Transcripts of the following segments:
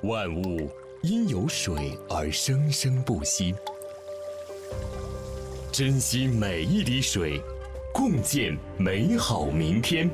万物因有水而生生不息，珍惜每一滴水，共建美好明天。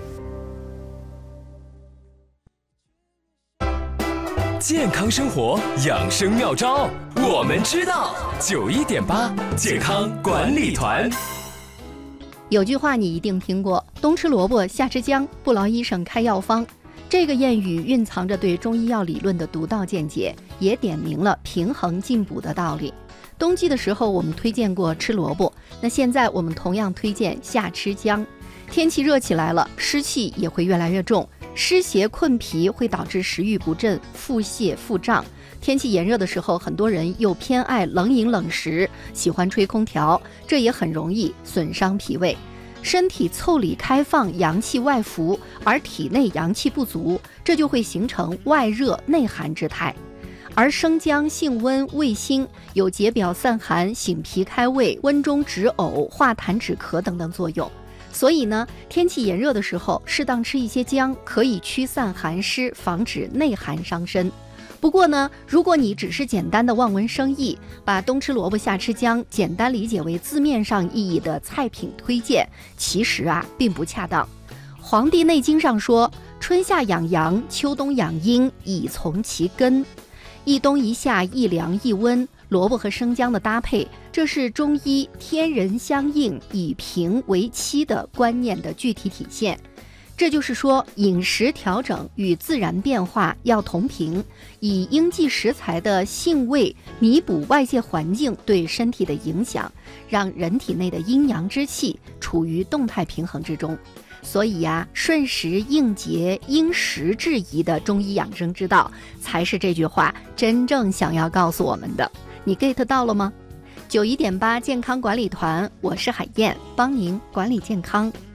健康生活养生妙招，我们知道。91.8健康管理团。 有句话你一定听过，冬吃萝卜夏吃姜，不劳医生开药方。这个谚语蕴藏着对中医药理论的独到见解，也点明了平衡进补的道理。冬季的时候我们推荐过吃萝卜，那现在我们同样推荐夏吃姜。天气热起来了，湿气也会越来越重，湿邪困脾会导致食欲不振、腹泻、腹胀。天气炎热的时候，很多人又偏爱冷饮冷食，喜欢吹空调，这也很容易损伤脾胃。身体腠理开放，阳气外浮，而体内阳气不足，这就会形成外热内寒之态。而生姜性温味辛，有解表散寒、醒脾开胃、温中止呕、化痰止咳等等作用。所以呢，天气炎热的时候，适当吃一些姜，可以驱散寒湿，防止内寒伤身。不过呢，如果你只是简单的望文生义，把冬吃萝卜夏吃姜简单理解为字面上意义的菜品推荐，其实并不恰当。《黄帝内经》上说，春夏养阳，秋冬养阴，以从其根。一冬一夏，一凉一温，萝卜和生姜的搭配，这是中医天人相应，以平为期的观念的具体体现。这就是说，饮食调整与自然变化要同频，以应季食材的性味弥补外界环境对身体的影响，让人体内的阴阳之气处于动态平衡之中。所以顺时应节、因时制宜的中医养生之道，才是这句话真正想要告诉我们的。你 get 到了吗？91.8健康管理团，我是海燕，帮您管理健康。